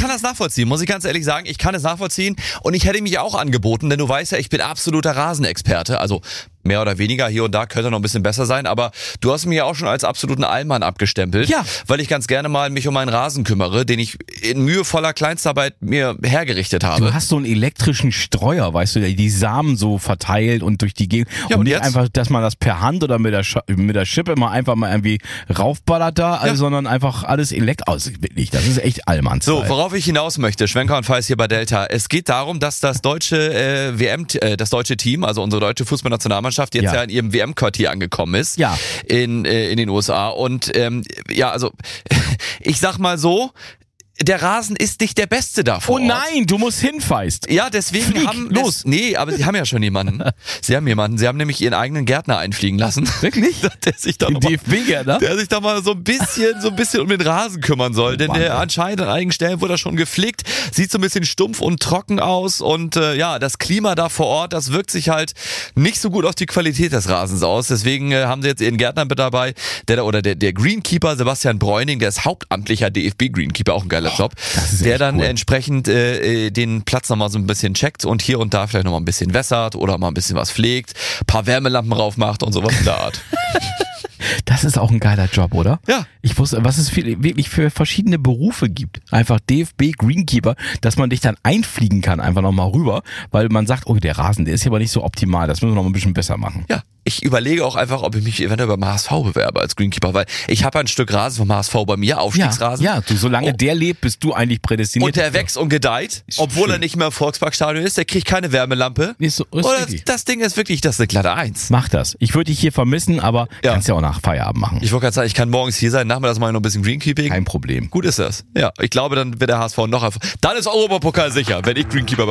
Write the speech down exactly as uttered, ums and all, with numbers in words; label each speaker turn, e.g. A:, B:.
A: kann das nachvollziehen, muss ich ganz ehrlich sagen. Ich kann es nachvollziehen und ich hätte mich auch angeboten, denn du weißt ja, ich bin absoluter Rasenexperte, also mehr oder weniger, hier und da könnte er noch ein bisschen besser sein, aber du hast mich ja auch schon als absoluten Allmann abgestempelt,
B: ja.
A: weil ich ganz gerne mal mich um meinen Rasen kümmere, den ich in mühevoller Kleinstarbeit mir hergerichtet habe.
B: Du hast so einen elektrischen Streuer, weißt du, der die Samen so verteilt und durch die Gegend.
A: Ja,
B: und
A: und
B: nicht
A: jetzt?
B: einfach, dass man das per Hand oder mit der Sch- mit der Schippe mal einfach mal irgendwie raufballert da, also,
A: Ja.
B: sondern einfach alles elektrisch. Also wirklich, das ist echt Allmanns.
A: So, worauf ich hinaus möchte, Schwenker und Feis hier bei Delta. Es geht darum, dass das deutsche äh, W M, äh, das deutsche Team, also unsere deutsche Fußballnationalmannschaft, jetzt
B: Ja.
A: ja in ihrem W M-Quartier angekommen ist.
B: Ja.
A: In, äh, in den U S A. Und ähm, ja, also ich sag mal so, der Rasen ist nicht der beste davon.
B: Oh nein, du musst hinfeist.
A: Ja, deswegen
B: Flieg,
A: haben
B: los.
A: Es, nee, aber sie haben ja schon jemanden. Sie haben jemanden. Sie haben nämlich ihren eigenen Gärtner einfliegen lassen.
B: Wirklich?
A: Der sich da
B: Den
A: noch mal,
B: D F B-Gärtner?
A: der sich da mal so ein bisschen, so ein bisschen um den Rasen kümmern soll. Denn
B: Mann,
A: der
B: ey.
A: anscheinend an einigen Stellen wurde er schon gepflegt. Sieht so ein bisschen stumpf und trocken aus. Und äh, ja, das Klima da vor Ort, das wirkt sich halt nicht so gut auf die Qualität des Rasens aus. Deswegen äh, haben sie jetzt ihren Gärtner mit dabei. Der oder der, der Greenkeeper Sebastian Bräuning, der ist hauptamtlicher D F B-Greenkeeper, auch ein geiler Job.
B: das ist
A: Der
B: echt
A: dann
B: cool.
A: entsprechend äh, den Platz nochmal so ein bisschen checkt und hier und da vielleicht nochmal ein bisschen wässert oder mal ein bisschen was pflegt, paar Wärmelampen raufmacht und sowas in der Art.
B: Das ist auch ein geiler Job, oder?
A: Ja.
B: Ich wusste, was es viel, wirklich für verschiedene Berufe gibt. Einfach D F B Greenkeeper, dass man dich dann einfliegen kann, einfach nochmal rüber, weil man sagt, oh, der Rasen, der ist hier aber nicht so optimal, das müssen wir noch ein bisschen besser machen.
A: Ja, ich überlege auch einfach, ob ich mich eventuell beim H S V bewerbe als Greenkeeper, weil ich habe ein Stück Rasen vom H S V bei mir, Aufstiegsrasen.
B: Ja, ja, du, solange
A: Oh.
B: der lebt, bist du eigentlich prädestiniert.
A: Und der
B: dafür.
A: wächst und gedeiht,
B: Ist
A: obwohl
B: schön.
A: er nicht mehr im Volksparkstadion ist, der kriegt keine Wärmelampe.
B: Ist so, ist
A: Oder
B: richtig.
A: das Ding ist wirklich, das ist eine glatte Eins.
B: Mach das. Ich würde dich hier vermissen, aber
A: Ja.
B: kannst ja auch nach Feierabend machen.
A: Ich wollte gerade sagen, ich kann morgens hier sein, nachmittags mache ich noch ein bisschen Greenkeeping.
B: Kein Problem.
A: Gut ist das. Ja, ich glaube, dann wird der H S V noch erfolgreicher. Dann ist Europapokal sicher, wenn ich Greenkeeper